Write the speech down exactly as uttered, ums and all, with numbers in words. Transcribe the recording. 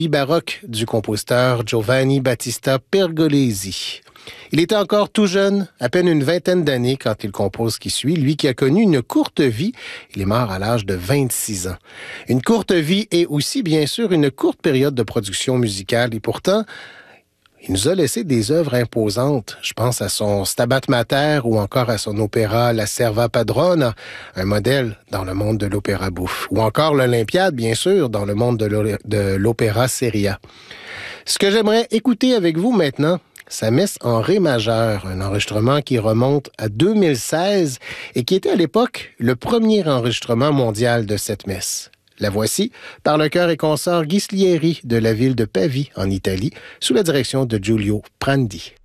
baroque du compositeur Giovanni Battista Pergolesi. Il était encore tout jeune, à peine une vingtaine d'années quand il compose ce qui suit, lui qui a connu une courte vie. Il est mort à l'âge de vingt-six ans. Une courte vie et aussi, bien sûr, une courte période de production musicale. Et pourtant, il nous a laissé des œuvres imposantes. Je pense à son Stabat Mater ou encore à son opéra La Serva Padrona, un modèle dans le monde de l'opéra bouffe. Ou encore l'Olympiade, bien sûr, dans le monde de l'opéra seria. Ce que j'aimerais écouter avec vous maintenant, sa messe en ré majeur, un enregistrement qui remonte à deux mille seize et qui était à l'époque le premier enregistrement mondial de cette messe. La voici par le chœur et consort Ghislieri de la ville de Pavie, en Italie, sous la direction de Giulio Prandi.